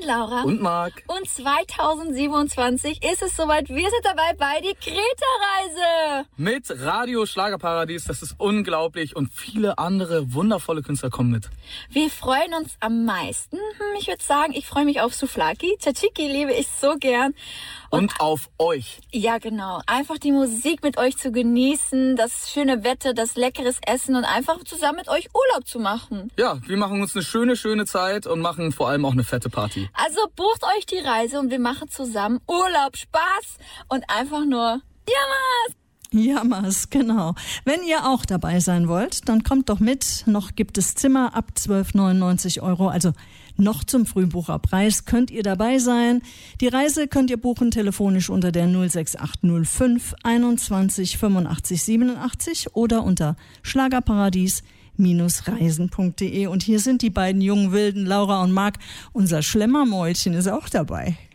Laura. Und Marc. Und 2027 ist es soweit. Wir sind dabei bei die Kreta-Reise. Mit Radio Schlagerparadies. Das ist unglaublich. Und viele andere wundervolle Künstler kommen mit. Wir freuen uns am meisten. Ich würde sagen, ich freue mich auf Souflaki. Tzatziki liebe ich so gern. Und auf euch. Ja, genau. Einfach die Musik mit euch zu genießen, das schöne Wetter, das leckeres Essen und einfach zusammen mit euch Urlaub zu machen. Ja, wir machen uns eine schöne Zeit und machen vor allem auch eine fette Party. Also bucht euch die Reise und wir machen zusammen Urlaub, Spaß und einfach nur Jammers! Jammers, genau. Wenn ihr auch dabei sein wollt, dann kommt doch mit. Noch gibt es Zimmer ab 12,99 €, also noch zum Frühbucherpreis könnt ihr dabei sein. Die Reise könnt ihr buchen telefonisch unter der 06805 21 85 87 oder unter schlagerparadies-reisen.de. Und hier sind die beiden jungen Wilden, Laura und Marc. Unser Schlemmermäulchen ist auch dabei.